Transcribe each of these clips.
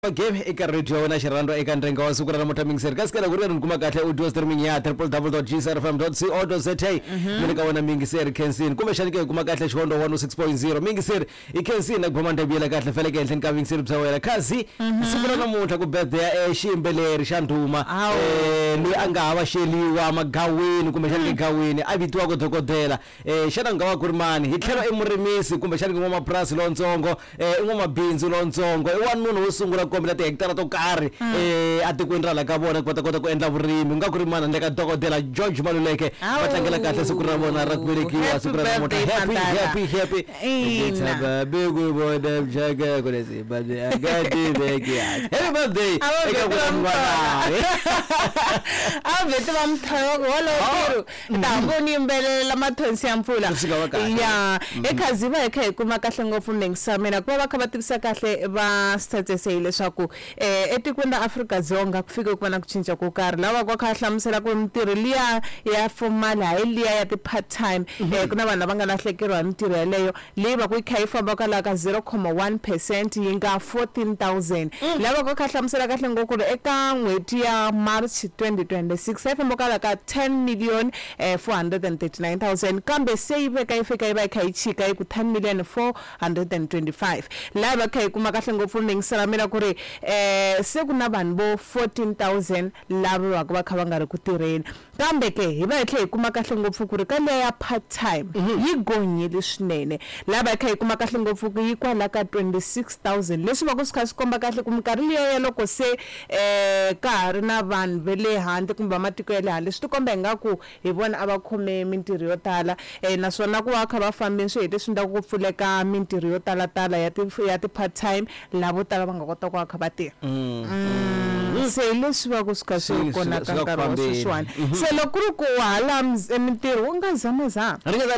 Game eka radio na xirando eka ndrenga wa siku ra namuntlha mingiseri kasi kala ku ri nkuma kahle audio streaming ya www.gsrfm.co.za mina ka wona mingiseri Kensini kumbe xani ke kuma kahle xihondo 106.0 mingiseri i Kensini na goma ndabiyela kahle fele ke henhleni ka mingiseri bya wena kasi siku ra namuntlha ku birthday ya xiyimbeleri xa ndhuma loyi a nga hava xeliwa magawini kumbe xani ke gawini a vitiwa ku dokodela xana nga wa ku ri mani hi tlhelo i murimisi kumbe xani ke n'wamapurasi lontsongo i n'wamabindzu lontsongo i wanuna wo sungula kombela tihekitara to karhi atikweni ra la ka vona kota ku endla vurimi nga ku ri mana ndeka dokodela George Maluleke va tlangela kahle siku ra vona ra ku velekiwa siku ra namuntlha happy it's a big boy dem jaga ku lesi but I got the big happy birthday eka ku ngwana vete va mthoko walo tamboni imbelela mathonsi ya mpfula ya ekhaziva ekha hikuma kahle ngopfu mingisamena ku va kha va tivisa kahle va statusele swaku etikweni ra Afrika-Dzonga ku fika ku vona ku cinca ku karhi lava kwa kha hlamusela ku mintirho liya ya formal hayi liya ya ti part time ku na vanhu lava nga lahlekeriwa mintirho yaleyo leyi va ku yi kha yi famba ka la ka 0.1% yi nga 14,000 lava kwa kha hlamusela kahle ngopfu eka n'hweti ya March 2026 yi famba ka la ka 10,439,000 kambe se yi veka yi fika yi va yi kha yi chika yi ku 10,425 lava kha yi kuma kahle ngopfu mingisalamela ku ri se ku na vanhu vo 14,000 lava va kha va nga ri ku tirheni kambe ke hi va hi tlhe hi kuma kahle ngopfu ku ri ka leya part time yi gonyile swinene lava kha hi kuma kahle ngopfu ku yi kwala ka 26,000 leswi va ku swi kha swi komba kahle ku minkarhi liya loko se ka ha ri na vanhu ve le handle kumbe matiko ya le handle swi tikomba ingaku hi vona a va khome mintirho yo tala naswona ku va kha va fambeni swi hete swi ndlaku ku pfuleka mintirho yo tala ya ti part time lavo tala va nga kota ku va kha va tirha se leswi va ku swi kha swi kona ka nkarhi wa sweswiwani se loko ku ri ku hala mintirho u nga zamazama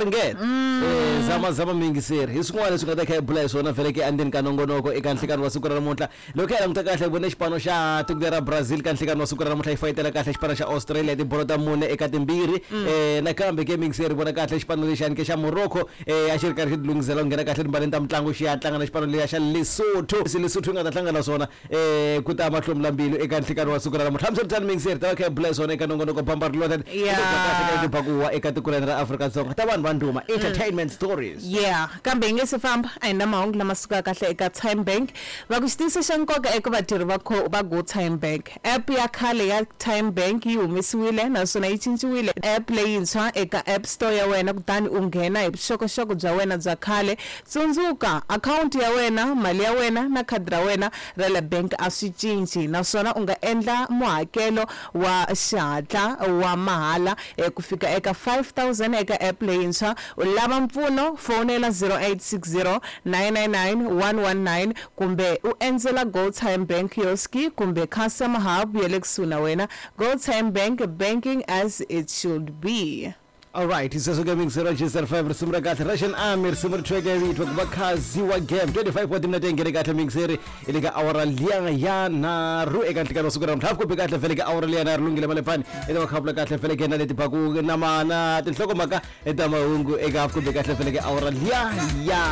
zama mingiseri hi swin'wana leswi nga ta kha hi bula hi swona vele ke andeni ka nongonoko eka nhlikani wa siku ra namuntlha loko hi languta kahle vone xipano xa tiko ra Brazil ka nhlikani wa siku ra namuntlha hi fayitela kahle xipano xa Australia tibolo ta mune eka timbirhi nakambe ke mingiseri vona kahle xipano lexiyani ke xa Morocco a xi ri karhi xi tilunghisela ku nghena kahle timbaleni ta mitlangu xi ya tlanga na xipano leya xa Lesotho Lesotho nga ta tlanga na swona ku ta mahlomu lambili eka nhlikani wa siku ra namuntlha hamswiritano mingiseri ta va kha hi bula hi swona eka nongonoko Bumper Reloaded tibakuwa eka tiko ra Afrika-Dzonga ta vanhu va ndhuma entertainment stories kambe hi nge se famba a hi na mahungu lama sukaka kahle eka Time Bank va ku xitiyisiso xa nkoka eka vatirhi va Go Time Bank app ya khale ya Time Bank yi humesiwile naswona yi cinciwile app leyintshwa eka App Store ya wena kutani u nghena hi vuxokoxoko bya wena bya khale tsundzuka akhawunti ya wena mali ya wena na khadi ra wena ra le bank a swi cinci naswona u nga endla muhakelo wa xihatla wa mahala ku fika eka 5,000 eka app leyintshwa u lava mpfuno fonela 0860 999 119 kumbe u endzela Go Time Bank kioski kumbe customer hub ya le kusuhi na wena. Go Time Bank, banking as it should be. Alright, isaso gaming zero G05 risumra kahle Russian Army risumra tweke vitwa kubakazi wa game 25 kwa timna tengere kahle mingiseri ilika awara liya ya na ru eka ntikano sukura mthafu kubi kahle feleke awara liya na rulungile malefani ita wakhabla kahle feleke na leti paku na tinhloko maka eta mahungu eka kubi kahle feleke awara liya ya